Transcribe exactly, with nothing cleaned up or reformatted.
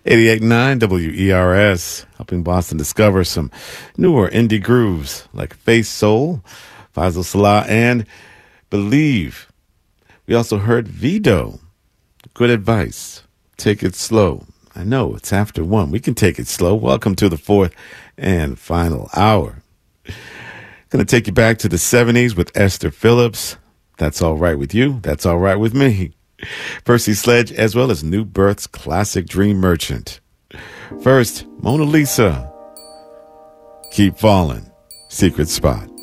eighty-eight point nine W E R S, helping Boston discover some newer indie grooves like Face Soul, Faisal Salah, and Believe. We also heard Vido. Good advice. Take it slow. I know it's after one. We can take it slow. Welcome to the fourth and final hour. Going to take you back to the seventies with Esther Phillips. That's All Right With You. That's All Right With Me. Percy Sledge, as well as New Birth's classic Dream Merchant. First, Mona Lisa. Keep Falling. Secret Spot.